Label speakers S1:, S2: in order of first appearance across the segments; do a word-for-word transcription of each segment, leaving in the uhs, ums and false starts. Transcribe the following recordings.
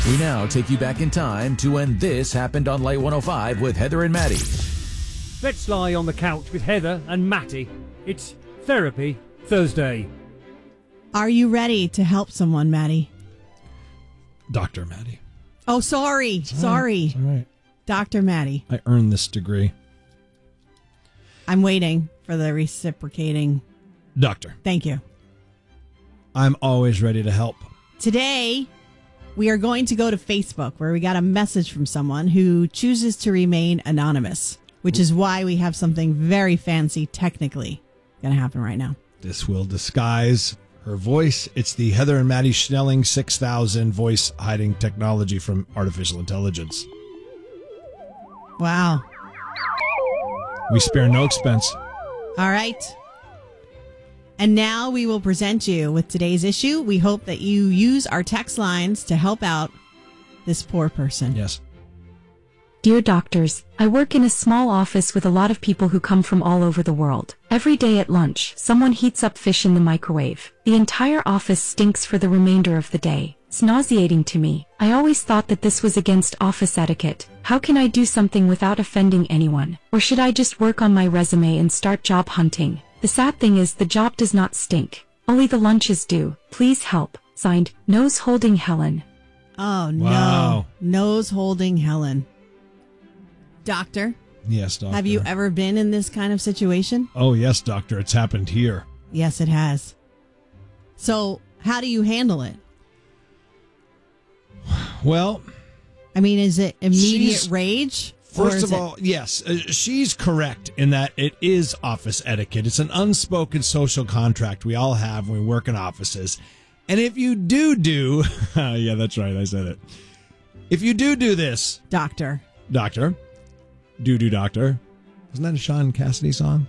S1: We now take you back in time to when this happened on Light one oh five with Heather and Matty.
S2: Let's lie on the couch with Heather and Matty. It's Therapy Thursday.
S3: Are you ready to help someone, Matty?
S4: Doctor Matty.
S3: Oh, sorry.
S4: It's all
S3: sorry.
S4: Right. It's all right.
S3: Doctor Matty.
S4: I earned this degree.
S3: I'm waiting for the reciprocating.
S4: Doctor.
S3: Thank you.
S4: I'm always ready to help.
S3: Today, we are going to go to Facebook where we got a message from someone who chooses to remain anonymous, which is why we have something very fancy technically going to happen right now.
S4: This will disguise her voice. It's the Heather and Matty Schnelling six thousand voice hiding technology from artificial intelligence.
S3: Wow.
S4: We spare no expense.
S3: All right. And now we will present you with today's issue. We hope that you use our text lines to help out this poor person.
S4: Yes.
S5: Dear doctors, I work in a small office with a lot of people who come from all over the world. Every day at lunch, someone heats up fish in the microwave. The entire office stinks for the remainder of the day. It's nauseating to me. I always thought that this was against office etiquette. How can I do something without offending anyone? Or should I just work on my resume and start job hunting? The sad thing is the job does not stink. Only the lunches do. Please help. Signed, Nose Holding Helen.
S3: Oh, no.
S4: Wow.
S3: Nose holding Helen. Doctor,
S4: Yes, doctor.
S3: have you ever been in this kind of situation?
S4: Oh, yes, doctor. It's happened here.
S3: Yes, it has. So, how do you handle it?
S4: Well,
S3: I mean, is it immediate
S4: She's-
S3: rage? Or
S4: first
S3: is
S4: of
S3: it-
S4: all, yes, uh, she's correct in that it is office etiquette. It's an unspoken social contract we all have when we work in offices. And if you do do, yeah, that's right, I said it. If you do do this,
S3: Doctor.
S4: doctor, do do doctor, isn't that a Sean Cassidy song?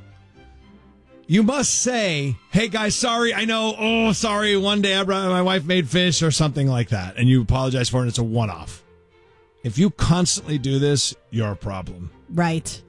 S4: You must say, hey guys, sorry, I know, oh, sorry, one day I brought, my wife made fish or something like that. And you apologize for it, and it's a one-off. If you constantly do this, you're a problem.
S3: Right.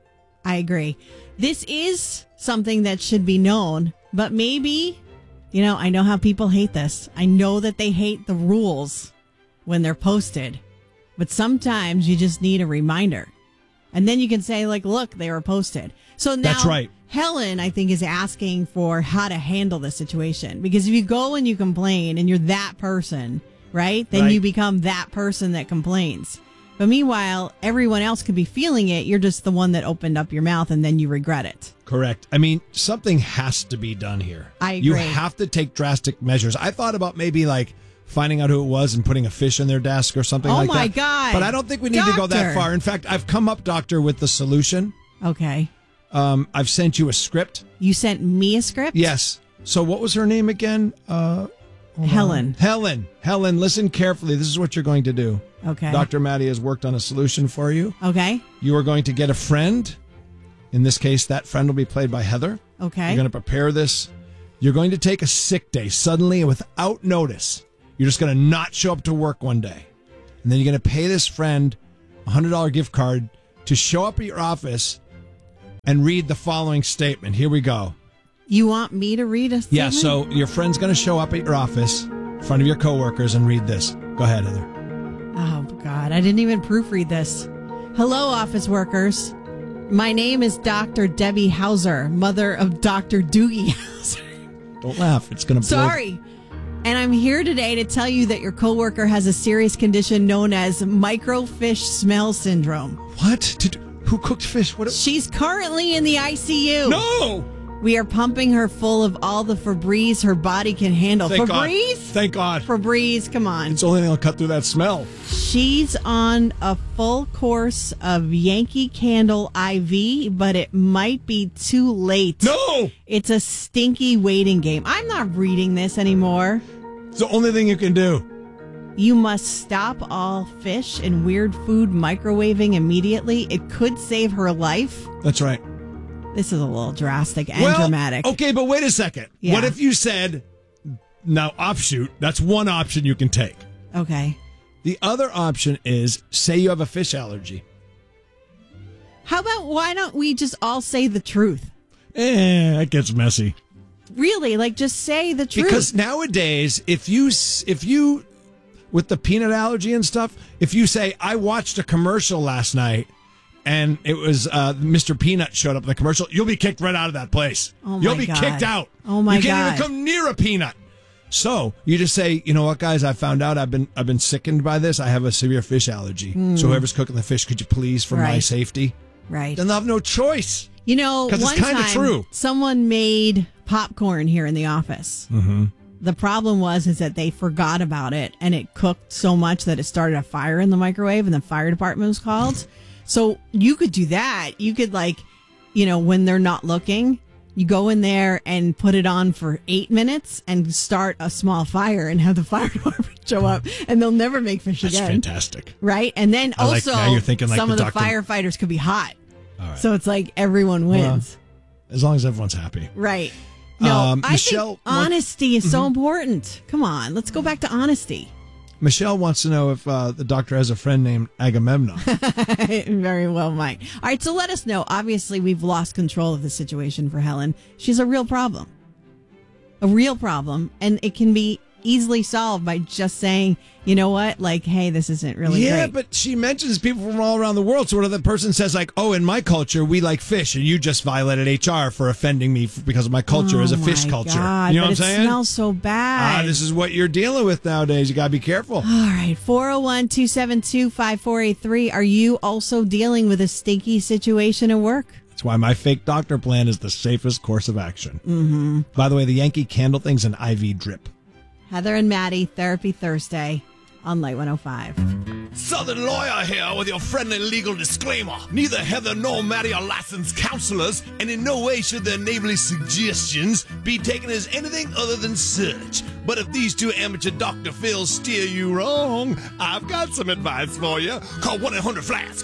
S3: I agree. This is something that should be known, but maybe, you know, I know how people hate this. I know that they hate the rules when they're posted, but sometimes you just need a reminder. And then you can say, like, look, they were posted. So now
S4: That's right.
S3: Helen, I think, is asking for how to handle the situation. Because if you go and you complain and you're that person, right, then
S4: Right.
S3: you become that person that complains. But meanwhile, everyone else could be feeling it. You're just the one that opened up your mouth and then you regret it.
S4: Correct. I mean, something has to be done here.
S3: I
S4: You
S3: agree.
S4: have to take drastic measures. I thought about maybe like finding out who it was and putting a fish in their desk or something
S3: Oh
S4: like that.
S3: my God.
S4: But I don't think we need to go that
S3: Doctor.
S4: far. In fact, I've come up, doctor, with the solution.
S3: Okay.
S4: Um, I've sent you a script.
S3: You sent me a script?
S4: Yes. So what was her name again? Uh, hold
S3: Helen.
S4: on. Helen. Helen, listen carefully. This is what you're going to do.
S3: Okay.
S4: Doctor Matty has worked on a solution for you.
S3: Okay.
S4: You are going to get a friend. In this case, that friend will be played by Heather.
S3: Okay.
S4: You're going to prepare this. You're going to take a sick day suddenly and without notice. You're just going to not show up to work one day. And then you're going to pay this friend a one hundred dollars gift card to show up at your office and read the following statement. Here we go.
S3: You want me to read a statement?
S4: Yeah, so your friend's going to show up at your office in front of your coworkers and read this. Go ahead, Heather.
S3: Oh, God. I didn't even proofread this. Hello, office workers. My name is Doctor Debbie Hauser, mother of Doctor Doogie Hauser.
S4: Don't laugh. It's going to blow.
S3: Sorry. And I'm here today to tell you that your coworker has a serious condition known as microfish smell syndrome.
S4: What? Did, who cooked fish? What?
S3: She's currently in the I C U.
S4: No!
S3: We are pumping her full of all the Febreze her body can handle.
S4: Thank God.
S3: Febreze?
S4: Thank God.
S3: Febreze, come on.
S4: It's the only thing that'll cut through that smell.
S3: She's on a full course of Yankee Candle I V, but it might be too late.
S4: No!
S3: It's a stinky waiting game. I'm not reading this anymore.
S4: It's the only thing you can do.
S3: You must stop all fish and weird food microwaving immediately. It could save her life.
S4: That's right.
S3: This is a little drastic and
S4: well,
S3: dramatic.
S4: Okay, but wait a second.
S3: Yeah.
S4: What if you said, now offshoot, that's one option you can take.
S3: Okay.
S4: The other option is, say you have a fish allergy.
S3: How about why don't we just all say the truth?
S4: Eh, that gets messy.
S3: Really, like just say the truth.
S4: Because nowadays, if you, s- if you, with the peanut allergy and stuff, if you say, I watched a commercial last night and it was uh, Mister Peanut showed up in the commercial, you'll be kicked right out of that place.
S3: Oh my
S4: You'll be
S3: God.
S4: kicked out.
S3: Oh my
S4: You can't
S3: God.
S4: even come near a peanut. So you just say, you know what, guys, I found out I've been I've been sickened by this. I have a severe fish allergy.
S3: Mm.
S4: So whoever's cooking the fish, could you please, for my
S3: Right.
S4: safety?
S3: Right.
S4: Then they'll have no choice.
S3: You know,
S4: 'Cause it's
S3: one
S4: kinda
S3: time
S4: true.
S3: someone made popcorn here in the office.
S4: Mm-hmm.
S3: The problem was is that they forgot about it, and it cooked so much that it started a fire in the microwave, and the fire department was called. So you could do that. You could, like, you know, when they're not looking, you go in there and put it on for eight minutes and start a small fire and have the fire department show up, and they'll never make fish
S4: That's
S3: again.
S4: fantastic.
S3: Right? And then
S4: I like-
S3: also,
S4: now you're thinking like
S3: some
S4: the
S3: of the
S4: doctor-
S3: firefighters could be hot.
S4: All right.
S3: So it's like everyone wins.
S4: Well, as long as everyone's happy.
S3: Right. No,
S4: Um,
S3: I
S4: Michelle
S3: think
S4: want-
S3: honesty is so important. Come on, let's go back to honesty.
S4: Michelle wants to know if uh, the doctor has a friend named Agamemnon.
S3: Very well might. All right, so let us know. Obviously, we've lost control of the situation for Helen. She's a real problem. A real problem. And it can be easily solved by just saying, you know what? Like, hey, this isn't really
S4: yeah,
S3: great.
S4: but she mentions people from all around the world. So what if the person says, like, oh, in my culture, we like fish, and you just violated H R for offending me f- because of my culture
S3: oh
S4: as a fish
S3: my
S4: culture.
S3: God,
S4: you know
S3: but
S4: what I'm
S3: it
S4: saying?
S3: smells so bad.
S4: Ah, this is what you're dealing with nowadays. You got to be careful.
S3: All right, four oh one, two seven two, five four eight three. Are you also dealing with a stinky situation at work?
S4: That's why my fake doctor plan is the safest course of action. Mm-hmm. By the way, the Yankee Candle thing's an I V drip.
S3: Heather and Maddie, Therapy Thursday on Light one oh five.
S6: Southern Lawyer here with your friendly legal disclaimer. Neither Heather nor Maddie are licensed counselors, and in no way should their neighborly suggestions be taken as anything other than such. But if these two amateur Doctor Phils steer you wrong, I've got some advice for you. Call one eight hundred flask.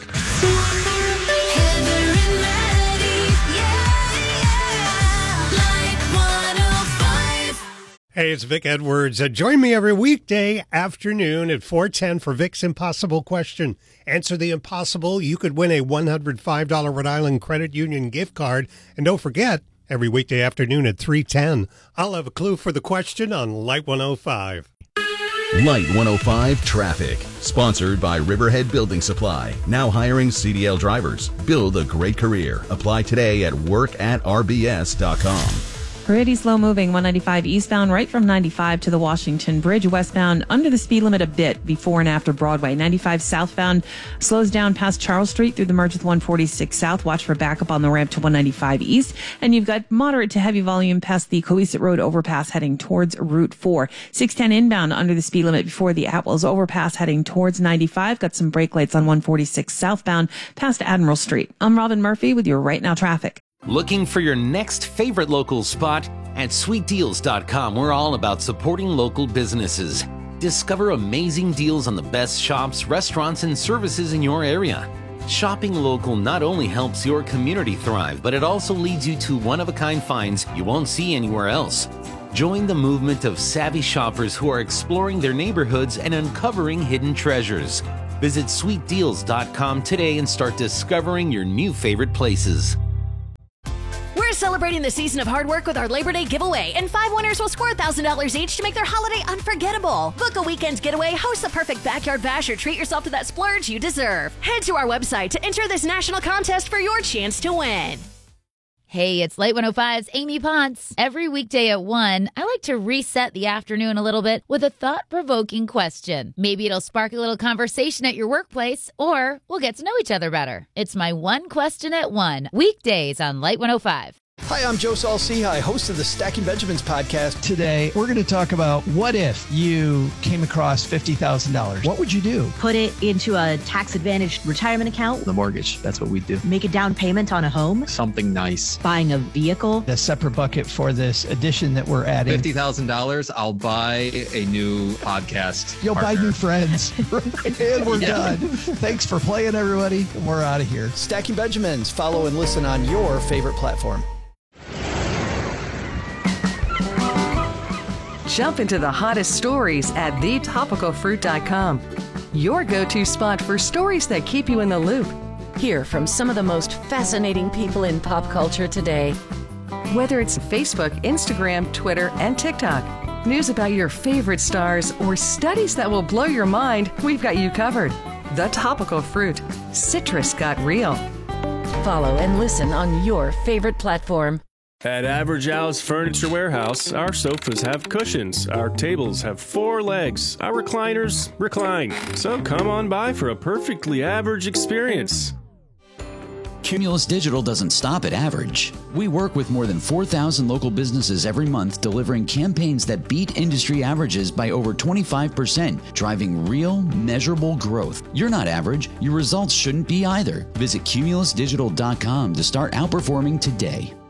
S7: Heather and Maddie, yeah, yeah. Light one oh five.
S8: Hey, it's Vic Edwards. Uh, join me every weekday afternoon at four ten for Vic's Impossible Question. Answer the impossible. You could win a one hundred five dollars Rhode Island Credit Union gift card. And don't forget, every weekday afternoon at three ten, I'll have a clue for the question on Light one oh five.
S9: Light one oh five Traffic, sponsored by Riverhead Building Supply. Now hiring C D L drivers. Build a great career. Apply today at work at r b s dot com.
S10: Pretty slow moving, one ninety-five eastbound, right from ninety-five to the Washington Bridge, westbound under the speed limit a bit before and after Broadway. ninety-five southbound slows down past Charles Street through the merge with one forty-six south. Watch for backup on the ramp to one ninety-five east. And you've got moderate to heavy volume past the Cohasset Road overpass heading towards Route four. six ten inbound under the speed limit before the Atwells overpass heading towards ninety-five. Got some brake lights on one forty-six southbound past Admiral Street. I'm Robin Murphy with your Right Now Traffic.
S11: Looking for your next favorite local spot? At sweet deals dot com, we're all about supporting local businesses. Discover amazing deals on the best shops, restaurants, and services in your area. Shopping local not only helps your community thrive, but it also leads you to one-of-a-kind finds you won't see anywhere else. Join the movement of savvy shoppers who are exploring their neighborhoods and uncovering hidden treasures. Visit sweet deals dot com today and start discovering your new favorite places.
S12: We're celebrating the season of hard work with our Labor Day giveaway, and five winners will score one thousand dollars each to make their holiday unforgettable. Book a weekend getaway, host the perfect backyard bash, or treat yourself to that splurge you deserve. Head to our website to enter this national contest for your chance to win.
S13: Hey, it's Light one oh five's Amy Ponce. Every weekday at one, I like to reset the afternoon a little bit with a thought-provoking question. Maybe it'll spark a little conversation at your workplace, or we'll get to know each other better. It's my One Question at One, weekdays on Light one oh five.
S14: Hi, I'm Joe Saul-Sehy, host of the Stacking Benjamins podcast.
S15: Today, we're going to talk about what if you came across fifty thousand dollars? What would you do?
S16: Put it into a tax-advantaged retirement account.
S15: The mortgage, that's what we do.
S16: Make a down payment on a home.
S15: Something nice.
S16: Buying a vehicle.
S15: A separate bucket for this addition that we're adding.
S17: fifty thousand dollars, I'll buy a new podcast
S15: You'll
S17: partner.
S15: buy new friends. And we're
S17: Yeah.
S15: done. Thanks for playing, everybody. We're out of here.
S14: Stacking Benjamins. Follow and listen on your favorite platform.
S18: Jump into the hottest stories at the topical fruit dot com. Your go-to spot for stories that keep you in the loop.
S19: Hear from some of the most fascinating people in pop culture today.
S18: Whether it's Facebook, Instagram, Twitter, and TikTok. news about your favorite stars, or studies that will blow your mind, we've got you covered. The Topical Fruit. Citrus got real.
S19: Follow and listen on your favorite platform.
S20: At Average Al's Furniture Warehouse, our sofas have cushions, our tables have four legs, our recliners recline. So come on by for a perfectly average experience.
S21: Cumulus Digital doesn't stop at average. We work with more than four thousand local businesses every month, delivering campaigns that beat industry averages by over twenty-five percent, driving real, measurable growth. You're not average. Your results shouldn't be either. Visit cumulus digital dot com to start outperforming today.